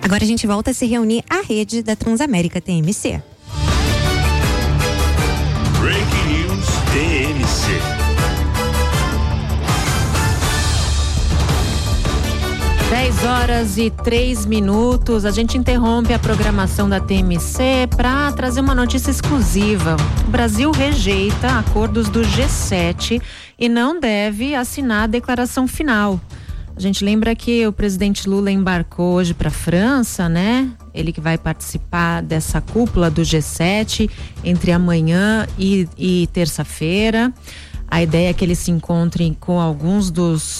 Agora a gente volta a se reunir à rede da Transamérica TMC. Breaking News TMC. Dez horas e 3 minutos. A gente interrompe a programação da TMC para trazer uma notícia exclusiva. O Brasil rejeita acordos do G7 e não deve assinar a declaração final. A gente lembra que o presidente Lula embarcou hoje para a França, né? Ele que vai participar dessa cúpula do G7 entre amanhã e terça-feira. A ideia é que ele se encontre com alguns dos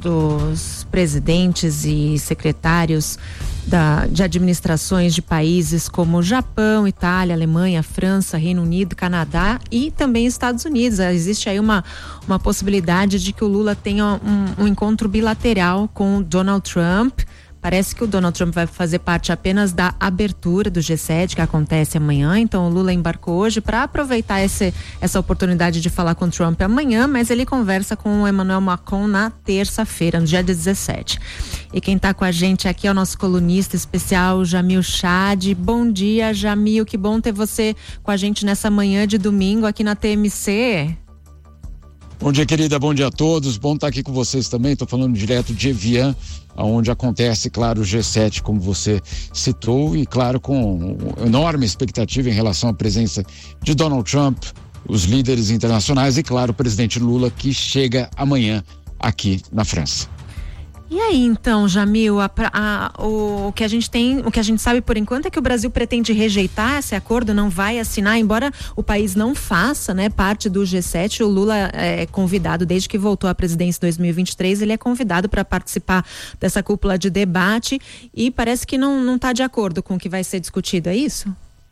presidentes e secretários de administrações de países como Japão, Itália, Alemanha, França, Reino Unido, Canadá e também Estados Unidos. Existe aí uma possibilidade de que o Lula tenha um encontro bilateral com o Donald Trump. Parece que o Donald Trump vai fazer parte apenas da abertura do G7, que acontece amanhã. Então o Lula embarcou hoje para aproveitar essa oportunidade de falar com o Trump amanhã, mas ele conversa com o Emmanuel Macron na terça-feira, no dia 17. E quem está com a gente aqui é o nosso colunista especial, Jamil Chad. Bom dia, Jamil, que bom ter você com a gente nessa manhã de domingo aqui na TMC. Bom dia, querida, bom dia a todos, bom estar aqui com vocês também. Estou falando direto de Evian, onde acontece, claro, o G7, como você citou, e claro, com enorme expectativa em relação à presença de Donald Trump, os líderes internacionais e, claro, o presidente Lula, que chega amanhã aqui na França. E aí, então, Jamil, o que a gente sabe por enquanto é que o Brasil pretende rejeitar esse acordo, não vai assinar, embora o país não faça, né, parte do G7. O Lula é convidado, desde que voltou à presidência em 2023, ele é convidado para participar dessa cúpula de debate e parece que não está de acordo com o que vai ser discutido, é isso?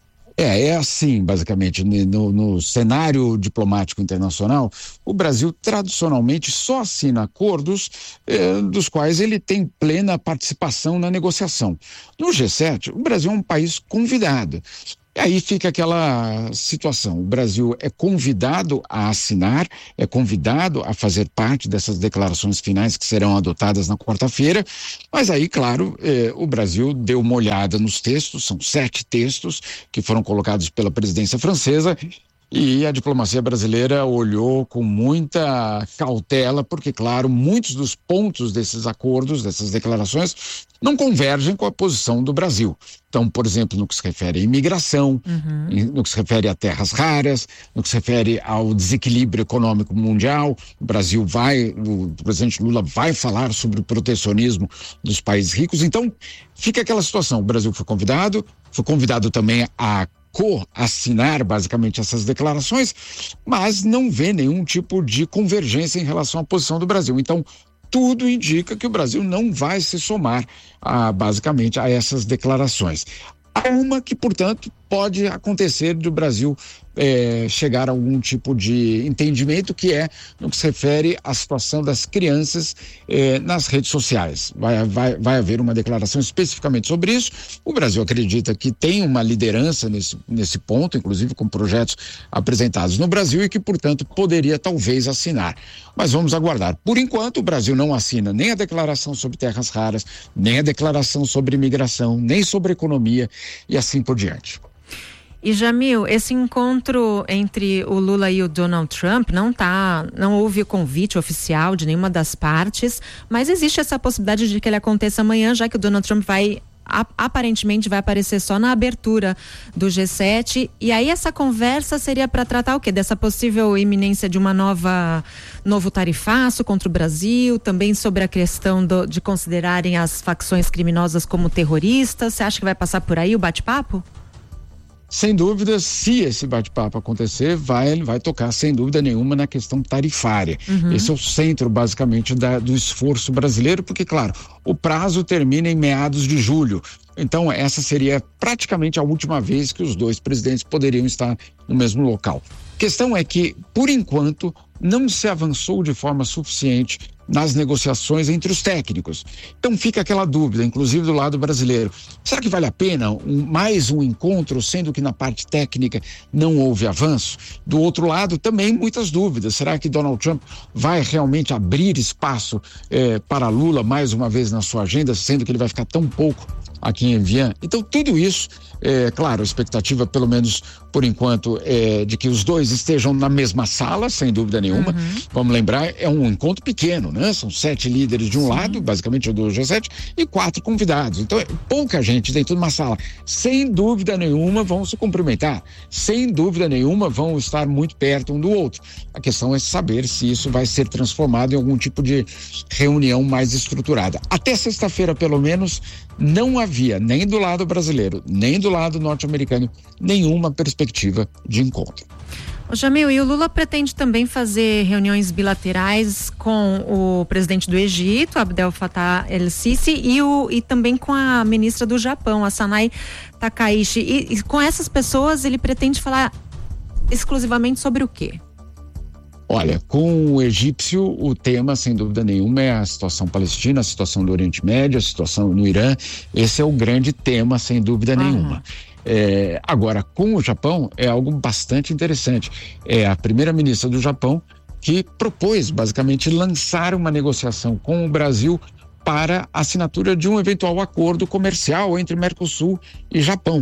É assim, basicamente, no cenário diplomático internacional, o Brasil tradicionalmente só assina acordos dos quais ele tem plena participação na negociação. No G7, o Brasil é um país convidado. E aí fica aquela situação, o Brasil é convidado a assinar, é convidado a fazer parte dessas declarações finais que serão adotadas na quarta-feira, mas aí, claro, o Brasil deu uma olhada nos textos, são 7 textos que foram colocados pela presidência francesa, e a diplomacia brasileira olhou com muita cautela, porque, claro, muitos dos pontos desses acordos, dessas declarações, não convergem com a posição do Brasil. Então, por exemplo, no que se refere à imigração, no que se refere a terras raras, no que se refere ao desequilíbrio econômico mundial, o presidente Lula vai falar sobre o protecionismo dos países ricos. Então, fica aquela situação, o Brasil foi convidado também a co-assinar basicamente essas declarações, mas não vê nenhum tipo de convergência em relação à posição do Brasil. Então, tudo indica que o Brasil não vai se somar basicamente a essas declarações. Há uma que, portanto, pode acontecer do Brasil chegar a algum tipo de entendimento, que é no que se refere à situação das crianças nas redes sociais. Vai haver uma declaração especificamente sobre isso. O Brasil acredita que tem uma liderança nesse ponto, inclusive com projetos apresentados no Brasil e que, portanto, poderia talvez assinar. Mas vamos aguardar. Por enquanto, o Brasil não assina nem a declaração sobre terras raras, nem a declaração sobre imigração, nem sobre economia e assim por diante. E Jamil, esse encontro entre o Lula e o Donald Trump não houve o convite oficial de nenhuma das partes, mas existe essa possibilidade de que ele aconteça amanhã, já que o Donald Trump aparentemente vai aparecer só na abertura do G7, e aí essa conversa seria para tratar o quê? Dessa possível iminência de novo tarifaço contra o Brasil, também sobre a questão de considerarem as facções criminosas como terroristas. Você acha que vai passar por aí o bate-papo? Sem dúvida, se esse bate-papo acontecer, vai tocar sem dúvida nenhuma na questão tarifária. Esse é o centro, basicamente, do esforço brasileiro, porque, claro, o prazo termina em meados de julho. Então, essa seria praticamente a última vez que os dois presidentes poderiam estar no mesmo local. A questão é que, por enquanto, não se avançou de forma suficiente nas negociações entre os técnicos. Então fica aquela dúvida, inclusive do lado brasileiro. Será que vale a pena mais um encontro, sendo que na parte técnica não houve avanço? Do outro lado, também muitas dúvidas. Será que Donald Trump vai realmente abrir espaço para Lula mais uma vez na sua agenda, sendo que ele vai ficar tão pouco aqui em Evian. Então, tudo isso, claro, a expectativa, pelo menos por enquanto, é de que os dois estejam na mesma sala, sem dúvida nenhuma. Vamos lembrar, é um encontro pequeno, né? São 7 líderes de um lado, basicamente do G7, e 4 convidados. Então, é pouca gente dentro de uma sala. Sem dúvida nenhuma vão se cumprimentar. Sem dúvida nenhuma vão estar muito perto um do outro. A questão é saber se isso vai ser transformado em algum tipo de reunião mais estruturada. Até sexta-feira, pelo menos, não havia, nem do lado brasileiro, nem do lado norte-americano, nenhuma perspectiva de encontro. Ô Jamil, e o Lula pretende também fazer reuniões bilaterais com o presidente do Egito, Abdel Fattah el-Sisi, e também com a ministra do Japão, a Sanai Takaishi. E com essas pessoas ele pretende falar exclusivamente sobre o quê? Olha, com o egípcio, o tema, sem dúvida nenhuma, é a situação palestina, a situação do Oriente Médio, a situação no Irã. Esse é o grande tema, sem dúvida nenhuma. Agora, com o Japão, é algo bastante interessante. É a primeira-ministra do Japão que propôs, basicamente, lançar uma negociação com o Brasil para a assinatura de um eventual acordo comercial entre Mercosul e Japão.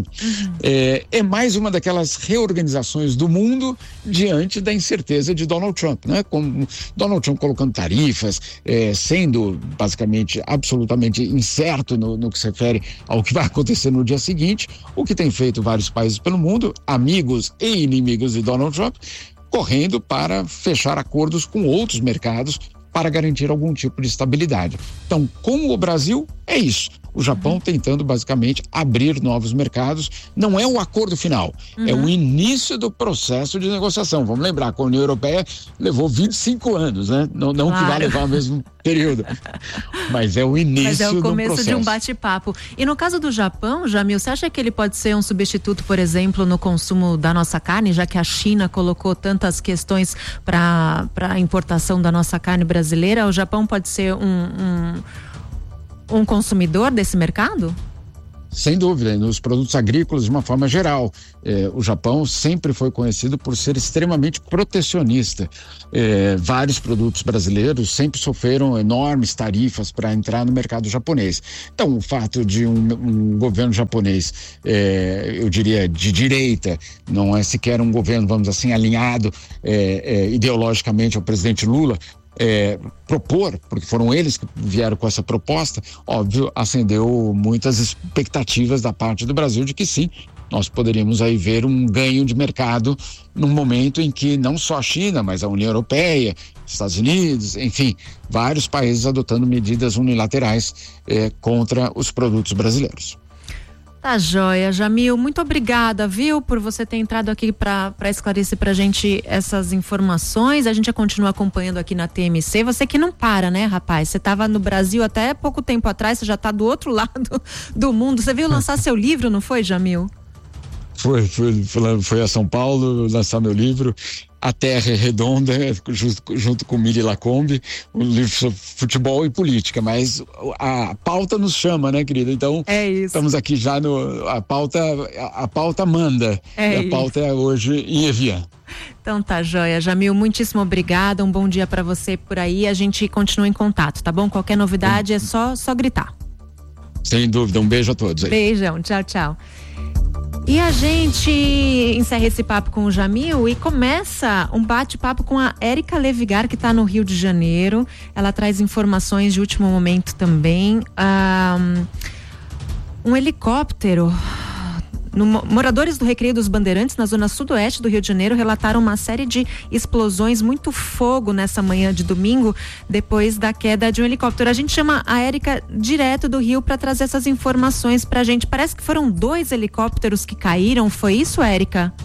É mais uma daquelas reorganizações do mundo diante da incerteza de Donald Trump, né? Com Donald Trump colocando tarifas, sendo basicamente absolutamente incerto no que se refere ao que vai acontecer no dia seguinte, o que tem feito vários países pelo mundo, amigos e inimigos de Donald Trump, correndo para fechar acordos com outros mercados para garantir algum tipo de estabilidade. Então, com o Brasil, é isso. O Japão tentando basicamente abrir novos mercados. Não é o acordo final, é o início do processo de negociação. Vamos lembrar que a União Europeia levou 25 anos, né? Não claro. Que vai levar o mesmo período, mas é o início do processo. Mas é o começo de um bate-papo. E no caso do Japão, Jamil, você acha que ele pode ser um substituto, por exemplo, no consumo da nossa carne, já que a China colocou tantas questões para a importação da nossa carne brasileira? O Japão pode ser um consumidor desse mercado? Sem dúvida, nos produtos agrícolas de uma forma geral. O Japão sempre foi conhecido por ser extremamente protecionista. Vários produtos brasileiros sempre sofreram enormes tarifas para entrar no mercado japonês. Então, o fato de um governo japonês, eu diria, de direita, não é sequer um governo, vamos assim, alinhado ideologicamente ao presidente Lula, propor, porque foram eles que vieram com essa proposta, óbvio, acendeu muitas expectativas da parte do Brasil de que sim, nós poderíamos aí ver um ganho de mercado num momento em que não só a China, mas a União Europeia, Estados Unidos, enfim, vários países adotando medidas unilaterais contra os produtos brasileiros. Tá joia, Jamil, muito obrigada, viu, por você ter entrado aqui para esclarecer pra gente essas informações. A gente já continua acompanhando aqui na TMC. Você que não para, né, rapaz? Você tava no Brasil até pouco tempo atrás, você já tá do outro lado do mundo. Você veio lançar seu livro, não foi, Jamil? Foi a São Paulo lançar meu livro. A Terra é Redonda, junto com Miri Lacombe, um livro sobre futebol e política, mas a pauta nos chama, né, querida? Então, estamos aqui já a pauta manda, a pauta é hoje em Evian. Então tá joia, Jamil, muitíssimo obrigada, um bom dia pra você por aí, a gente continua em contato, tá bom? Qualquer novidade é só gritar. Sem dúvida, um beijo a todos aí. Beijão, tchau, tchau. E a gente encerra esse papo com o Jamil e começa um bate-papo com a Érica Levigar, que está no Rio de Janeiro. Ela traz informações de último momento também. Um helicóptero. Moradores do Recreio dos Bandeirantes, na zona sudoeste do Rio de Janeiro, relataram uma série de explosões, muito fogo nessa manhã de domingo, depois da queda de um helicóptero. A gente chama a Érica direto do Rio para trazer essas informações pra gente. Parece que foram 2 helicópteros que caíram, foi isso, Érica?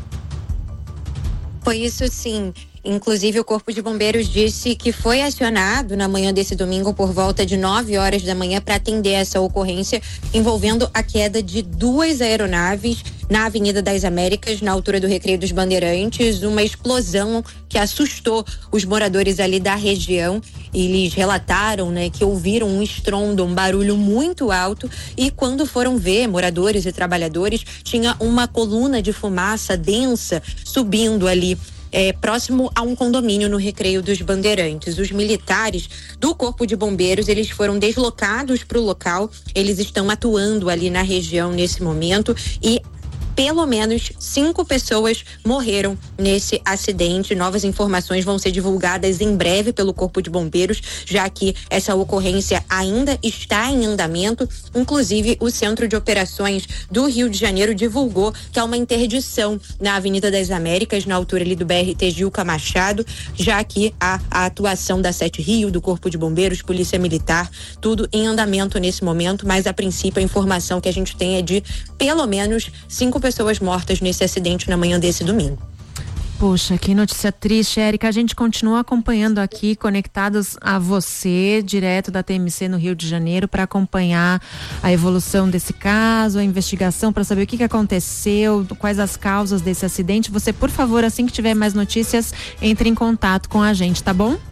Foi isso, sim. Inclusive, o Corpo de Bombeiros disse que foi acionado na manhã desse domingo por volta de 9 horas da manhã para atender essa ocorrência envolvendo a queda de 2 aeronaves na Avenida das Américas, na altura do Recreio dos Bandeirantes, uma explosão que assustou os moradores ali da região. Eles relataram, né, que ouviram um estrondo, um barulho muito alto, e quando foram ver, moradores e trabalhadores, tinha uma coluna de fumaça densa subindo ali próximo a um condomínio no Recreio dos Bandeirantes. Os militares do Corpo de Bombeiros, eles foram deslocados para o local, eles estão atuando ali na região nesse momento e pelo menos 5 pessoas morreram nesse acidente. Novas informações vão ser divulgadas em breve pelo Corpo de Bombeiros, já que essa ocorrência ainda está em andamento. Inclusive, o Centro de Operações do Rio de Janeiro divulgou que há uma interdição na Avenida das Américas, na altura ali do BRT Gilca Machado, já que há a atuação da 7 Rio, do Corpo de Bombeiros, Polícia Militar, tudo em andamento nesse momento, mas a princípio a informação que a gente tem é de pelo menos 5 pessoas mortas nesse acidente na manhã desse domingo. Poxa, que notícia triste, Érica. A gente continua acompanhando aqui, conectados a você, direto da TMC no Rio de Janeiro, para acompanhar a evolução desse caso, a investigação, para saber o que aconteceu, quais as causas desse acidente. Você, por favor, assim que tiver mais notícias, entre em contato com a gente, tá bom?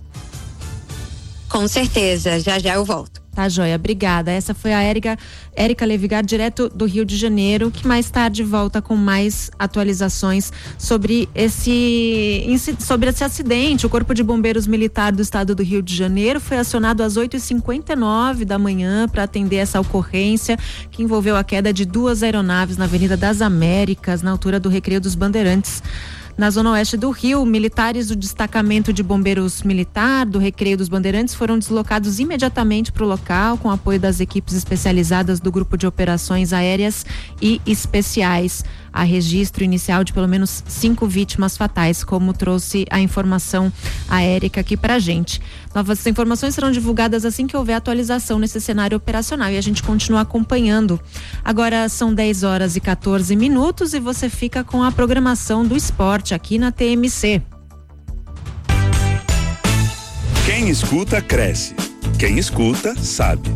Com certeza, já eu volto. Tá, joia, obrigada. Essa foi a Érica Levigar, direto do Rio de Janeiro, que mais tarde volta com mais atualizações sobre esse acidente. O Corpo de Bombeiros Militar do Estado do Rio de Janeiro foi acionado às 8h59 da manhã para atender essa ocorrência que envolveu a queda de 2 aeronaves na Avenida das Américas, na altura do Recreio dos Bandeirantes. Na zona oeste do Rio, militares do destacamento de bombeiros militar do Recreio dos Bandeirantes foram deslocados imediatamente para o local com apoio das equipes especializadas do Grupo de Operações Aéreas e Especiais. Há registro inicial de pelo menos 5 vítimas fatais, como trouxe a informação a Érica aqui pra gente. Novas informações serão divulgadas assim que houver atualização nesse cenário operacional e a gente continua acompanhando. Agora são 10h14 e você fica com a programação do esporte aqui na TMC. Quem escuta, cresce. Quem escuta, sabe.